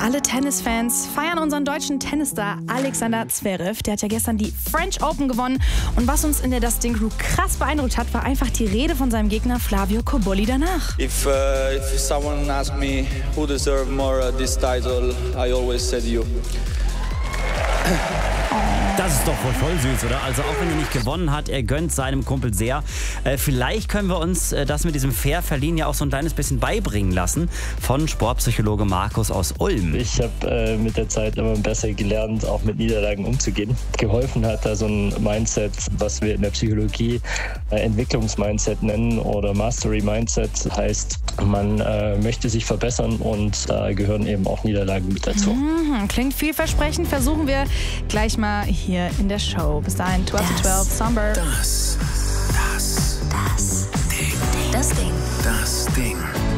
Alle Tennisfans feiern unseren deutschen Tennisstar Alexander Zverev. Der hat ja gestern die French Open gewonnen. Und was uns in der Dustin Crew krass beeindruckt hat, war einfach die Rede von seinem Gegner Flavio Cobolli danach. If someone asks me who deserves more this title, I always said you. Das ist doch wohl voll süß, oder? Also auch wenn er nicht gewonnen hat, er gönnt seinem Kumpel sehr. Vielleicht können wir uns das mit diesem Fair-Verliehen ja auch so ein kleines bisschen beibringen lassen von Sportpsychologe Markus aus Ulm. Ich habe mit der Zeit immer besser gelernt, auch mit Niederlagen umzugehen. Geholfen hat da so ein Mindset, was wir in der Psychologie Entwicklungsmindset nennen oder Mastery-Mindset. Heißt, man möchte sich verbessern und da gehören eben auch Niederlagen mit dazu. Klingt vielversprechend. Versuchen wir gleich mal hier in der Show. Bis dahin, 12 to 12, Somber. Das Ding.